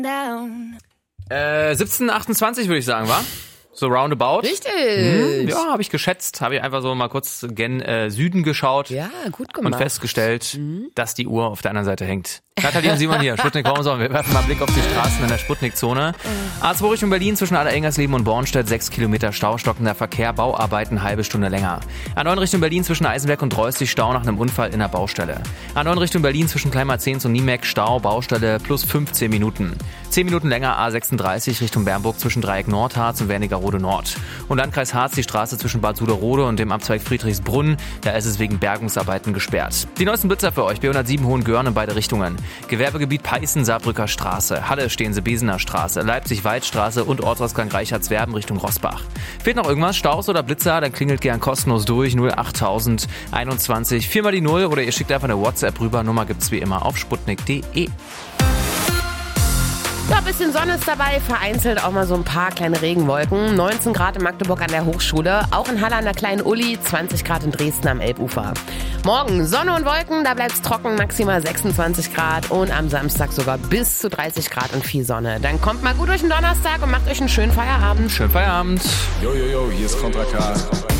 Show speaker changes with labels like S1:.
S1: 17:28 würde ich sagen, wa? So roundabout.
S2: Richtig.
S1: Ja, habe ich geschätzt. Habe ich einfach so mal kurz gen Süden geschaut.
S2: Ja, gut gemacht.
S1: Und festgestellt, dass die Uhr auf der anderen Seite hängt. Nathalie und Simon hier, Sputnik Raumsau. Wir werfen mal einen Blick auf die Straßen in der Sputnik-Zone. A2 Richtung Berlin zwischen Allerengernsleben und Bornstedt, 6 Kilometer Stau, stockender Verkehr, Bauarbeiten, halbe Stunde länger. A9 Richtung Berlin zwischen Eisenberg und Reustig, Stau nach einem Unfall in der Baustelle. A9 Richtung Berlin zwischen Kleinmarzens und Niemek, Stau, Baustelle plus 15 Minuten. 10 Minuten länger A36 Richtung Bernburg zwischen Dreieck Nordharz und Wernigerode Nord. Und Landkreis Harz die Straße zwischen Bad Suderode und dem Abzweig Friedrichsbrunn. Da ist es wegen Bergungsarbeiten gesperrt. Die neuesten Blitzer für euch, B107 Hohengörn in beide Richtungen. Gewerbegebiet Peißen, Saarbrücker Straße. Halle stehen sie Besener Straße, Leipzig-Waldstraße und Ortsausgang Reichertswerden Richtung Rossbach. Fehlt noch irgendwas, Staus oder Blitzer, dann klingelt gern kostenlos durch 08021 4 mal die 0 oder ihr schickt einfach eine WhatsApp rüber. Nummer gibt's wie immer auf sputnik.de.
S2: Ja, ein bisschen Sonne ist dabei, vereinzelt auch mal so ein paar kleine Regenwolken. 19 Grad in Magdeburg an der Hochschule, auch in Halle an der Kleinen Uli, 20 Grad in Dresden am Elbufer. Morgen Sonne und Wolken, da bleibt's trocken, maximal 26 Grad und am Samstag sogar bis zu 30 Grad und viel Sonne. Dann kommt mal gut durch den Donnerstag und macht euch einen schönen Feierabend.
S1: Schönen Feierabend.
S3: Yo, hier ist Contra K.